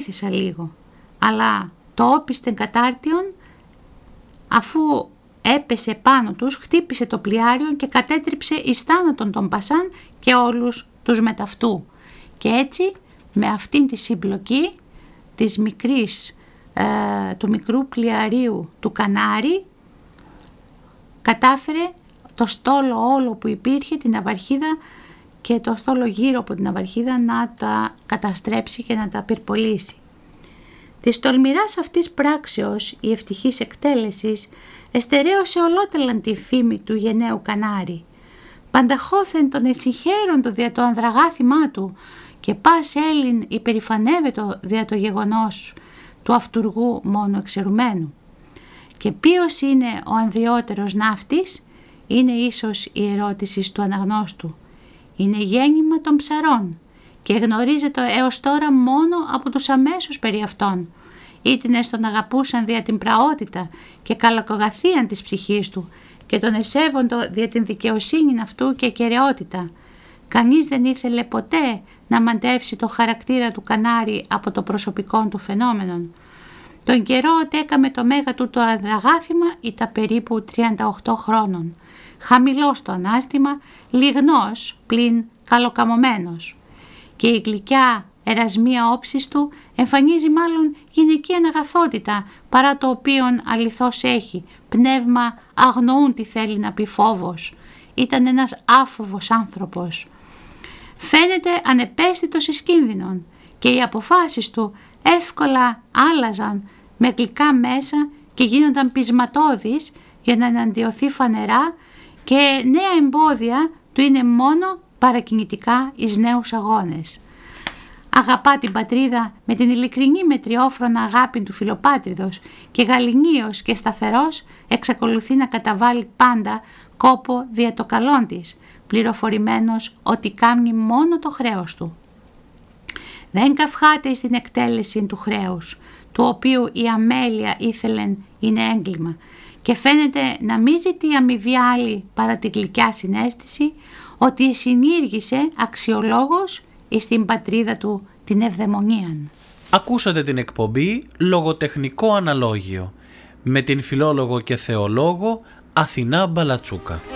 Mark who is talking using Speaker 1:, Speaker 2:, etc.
Speaker 1: βοήθησα λίγο, αλλά το όπισθεν κατάρτιον, αφού έπεσε πάνω τους, χτύπησε το πλοιάριο και κατέτριψε εις θάνατον τον Πασάν και όλους τους μεταυτού. Και έτσι, με αυτήν τη συμπλοκή της του μικρού πλοιαρίου του Κανάρι, κατάφερε το στόλο όλο που υπήρχε, την ναυαρχίδα και το στόλο γύρω από την ναυαρχίδα, να τα καταστρέψει και να τα πυρπολίσει. Της τολμηράς αυτής πράξεως η ευτυχής εκτέλεσης εστερέωσε ολότελαν τη φήμη του γενναίου Κανάρι. Πανταχώθεν τον εσυγχαίροντο δια το ανδραγάθημά του και πας Έλλην υπερηφανεύετο δια το γεγονός του αυτούργου μόνο εξαιρουμένου. Και ποιος είναι ο ανδριότερος ναύτης, είναι ίσως η ερώτηση του αναγνώστου. Είναι γέννημα των ψαρών και γνωρίζεται έως τώρα μόνο από τους αμέσως περί αυτών. Ήτινες τον αγαπούσαν δια την πραότητα και καλακογαθίαν της ψυχής του και τον εσέβοντο δια την δικαιοσύνη αυτού και κεραιότητα. Κανείς δεν ήθελε ποτέ να μαντέψει το χαρακτήρα του Κανάρι από το προσωπικό του φαινόμενον. Τον καιρό έκαμε το μέγα του το ανδραγάθημα ήταν περίπου 38 χρόνων. Χαμηλός το ανάστημα, λιγνός πλην καλοκαμωμένος. Και η γλυκιά ερασμία όψης του εμφανίζει μάλλον γυναική αναγαθότητα, παρά το οποίον αληθώς έχει πνεύμα αγνοούν τι θέλει να πει φόβος. Ήταν ένας άφοβος άνθρωπος. Φαίνεται ανεπαίσθητος εις κίνδυνον και οι αποφάσεις του εύκολα άλλαζαν με γλυκά μέσα και γίνονταν πεισματώδεις για να εναντιωθεί φανερά, και νέα εμπόδια του είναι μόνο παρακινητικά εις νέους αγώνες. Αγαπά την πατρίδα με την ειλικρινή μετριόφρονα αγάπη του φιλοπάτριδος και γαληνίος και σταθερός εξακολουθεί να καταβάλει πάντα κόπο δια το καλόν της, πληροφορημένος ότι κάμνει μόνο το χρέος του. Δεν καυχάται στην εκτέλεση του χρέους, του οποίου η αμέλεια ήθελεν είναι έγκλημα, και φαίνεται να μην ζητεί αμοιβή άλλη παρά τη γλυκιά συναίσθηση ότι συνήργησε αξιολόγος εις την πατρίδα του την Ευδαιμονίαν.
Speaker 2: Ακούσατε την εκπομπή «Λογοτεχνικό αναλόγιο» με την φιλόλογο και θεολόγο Αθηνά Μπαλατσούκα.